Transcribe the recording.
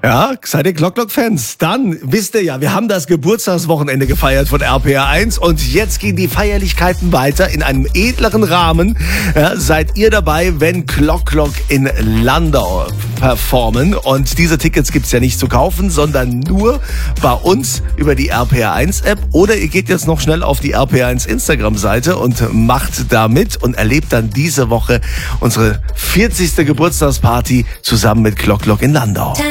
Ja, seid ihr Glock-Glock-Fans? Dann wisst ihr ja, wir haben das Geburtstagswochenende gefeiert von RPR1 und jetzt gehen die Feierlichkeiten weiter in einem edleren Rahmen. Ja, seid ihr dabei, wenn Glock-Glock in Landau performen? Und diese Tickets gibt's ja nicht zu kaufen, sondern nur bei uns über die RPR1-App. Oder ihr geht jetzt noch schnell auf die RPR1 Instagram-Seite und macht da mit und erlebt dann diese Woche unsere 40. Geburtstagsparty zusammen mit Glock-Glock in Landau.